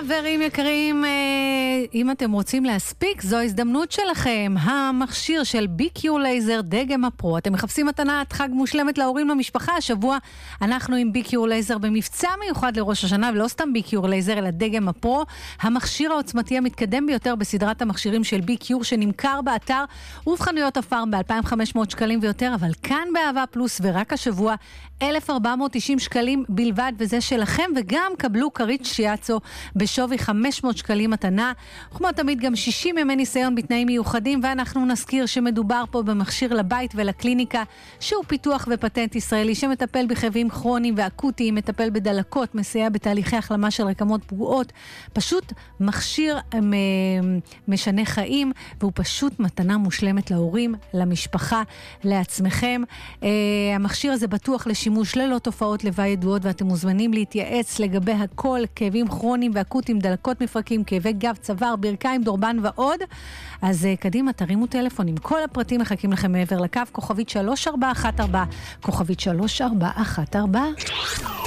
חברים יקרים, אם אתם רוצים להספיק, זו ההזדמנות שלכם. המכשיר של BQ לייזר דגם הפרו. אתם מחפשים מתנת חג מושלמת להורים למשפחה. השבוע אנחנו עם BQ לייזר במבצע מיוחד לראש השנה, ולא סתם BQ לייזר, אלא דגם הפרו. המכשיר העוצמתי המתקדם ביותר בסדרת המכשירים של BQ, שנמכר באתר ובחנויות הפארם ב-2,500 שקלים ויותר, אבל כאן באהבה פלוס ורק השבוע 1,490 שקלים בלבד, וזה שלכם, וגם קבלו כרית שיאצו בשווי 500 שקלים מתנה. כמו תמיד גם 60 ימי ניסיון בתנאים מיוחדים, ואנחנו נזכיר שמדובר פה במכשיר לבית ולקליניקה, שהוא פיתוח ופטנט ישראלי שמטפל בכאבים כרוניים ואקוטיים, מטפל בדלקות, מסייע בתהליכי החלמה של רקמות פגועות. פשוט מכשיר משנה חיים, והוא פשוט מתנה מושלמת להורים, למשפחה, לעצמכם. המכשיר הזה בטוח לשימוש ללא תופעות לוואי ידועות, ואתם מוזמנים להתייעץ לגבי הכל, כאבים כרוניים ואקוטיים, דלקות מפרקים, כאבי גב, צוואר, ברכיים, דורבן ועוד. אז קדימה, תרימו טלפון, עם כל הפרטים מחכים לכם מעבר לקו, כוכבית 3414, כוכבית 3414.